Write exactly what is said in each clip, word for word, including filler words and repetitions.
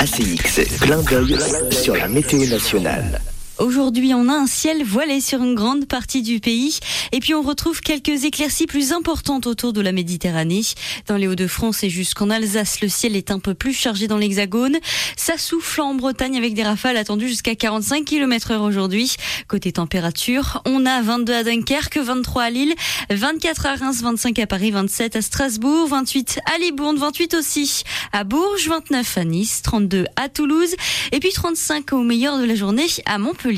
A C X, clin d'œil sur la météo nationale. Aujourd'hui, on a un ciel voilé sur une grande partie du pays. Et puis, on retrouve quelques éclaircies plus importantes autour de la Méditerranée. Dans les Hauts-de-France et jusqu'en Alsace, le ciel est un peu plus chargé dans l'Hexagone. Ça souffle en Bretagne avec des rafales attendues jusqu'à quarante-cinq kilomètres heure aujourd'hui. Côté température, on a vingt-deux à Dunkerque, vingt-trois à Lille, vingt-quatre à Reims, vingt-cinq à Paris, vingt-sept à Strasbourg, vingt-huit à Libourne, vingt-huit aussi à Bourges, vingt-neuf à Nice, trente-deux à Toulouse et puis trente-cinq au meilleur de la journée à Montpellier.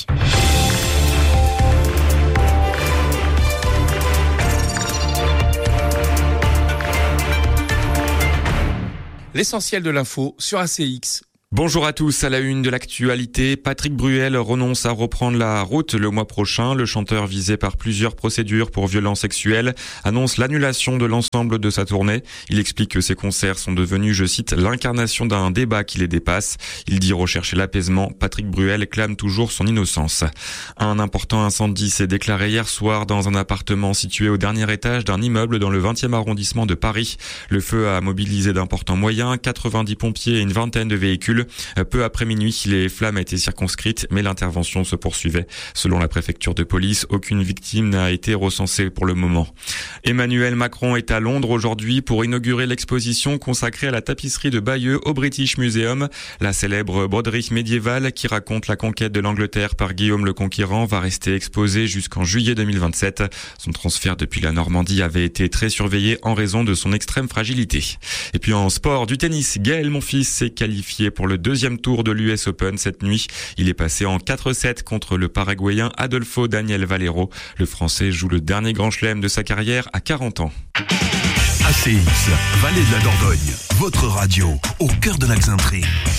L'essentiel de l'info sur A C X. Bonjour à tous, à la une de l'actualité, Patrick Bruel renonce à reprendre la route le mois prochain. Le chanteur visé par plusieurs procédures pour violences sexuelles annonce l'annulation de l'ensemble de sa tournée. Il explique que ses concerts sont devenus, je cite, l'incarnation d'un débat qui les dépasse. Il dit rechercher l'apaisement. Patrick Bruel clame toujours son innocence. Un important incendie s'est déclaré hier soir dans un appartement situé au dernier étage d'un immeuble dans le vingtième arrondissement de Paris. Le feu a mobilisé d'importants moyens, quatre-vingt-dix pompiers et une vingtaine de véhicules. Peu après minuit, les flammes étaient circonscrites, mais l'intervention se poursuivait. Selon la préfecture de police, aucune victime n'a été recensée pour le moment. Emmanuel Macron est à Londres aujourd'hui pour inaugurer l'exposition consacrée à la tapisserie de Bayeux au British Museum. La célèbre broderie médiévale qui raconte la conquête de l'Angleterre par Guillaume le Conquérant va rester exposée jusqu'en juillet deux mille vingt-sept. Son transfert depuis la Normandie avait été très surveillé en raison de son extrême fragilité. Et puis en sport, du tennis, Gaël Monfils s'est qualifié pour le deuxième tour de l'U S Open cette nuit. Il est passé en quatre sept contre le Paraguayen Adolfo Daniel Valero. Le Français joue le dernier grand chelem de sa carrière à quarante ans. A C X, Vallée de la Dordogne, votre radio, au cœur de la Xainterie.